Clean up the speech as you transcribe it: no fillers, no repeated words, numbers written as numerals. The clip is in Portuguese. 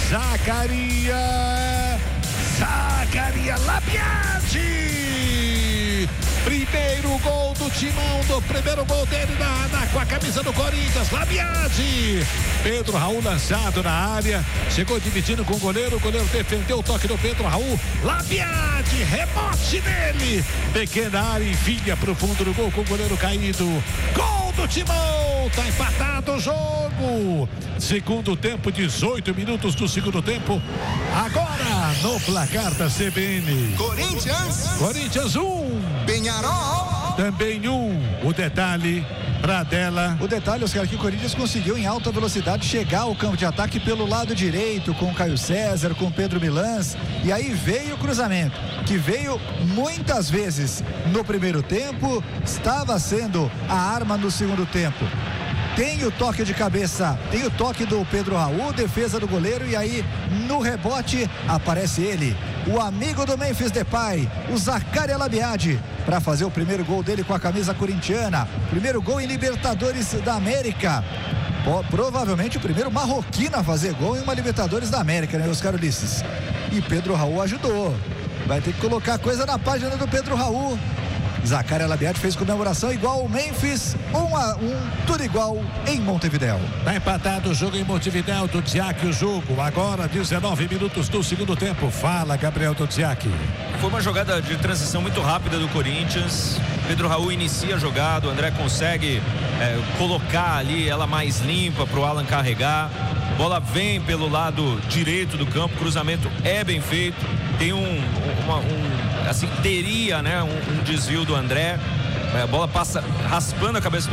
Zacarias Labiati. Primeiro gol do Timão, do primeiro gol dele com a camisa do Corinthians, Labiati. Pedro Raul lançado na área, chegou dividindo com o goleiro defendeu o toque do Pedro Raul, Labiati, rebote nele, pequena área, envia pro fundo do gol com o goleiro caído, gol do Timão, tá empatado o jogo. Segundo tempo, 18 minutos do segundo tempo, agora no placar da CBN. Corinthians 1, Penharol também 1, o detalhe Pradella. O detalhe, Oscar, que o Corinthians conseguiu em alta velocidade chegar ao campo de ataque pelo lado direito, com o Caio César, com o Pedro Milans, e aí veio o cruzamento, que veio muitas vezes no primeiro tempo, estava sendo a arma no segundo tempo. Tem o toque de cabeça, tem o toque do Pedro Raul, defesa do goleiro, e aí no rebote aparece ele, o amigo do Memphis Depay, o Zacarias Labiati, para fazer o primeiro gol dele com a camisa corintiana, primeiro gol em Libertadores da América, provavelmente o primeiro marroquino a fazer gol em uma Libertadores da América, né, Oscar Ulisses? E Pedro Raul ajudou, vai ter que colocar coisa na página do Pedro Raul. Zacarias Labiati fez comemoração igual o Memphis, 1-1, tudo igual em Montevidéu. Tá empatado o jogo em Montevidéu, Dudziak o jogo, agora 19 minutos do segundo tempo. Fala, Gabriel Dudziak. Foi uma jogada de transição muito rápida do Corinthians, Pedro Raul inicia a jogada, o André consegue colocar ali ela mais limpa para o Alan carregar, bola vem pelo lado direito do campo, cruzamento é bem feito, tem assim, teria, né, um desvio do André, a bola passa raspando a cabeça do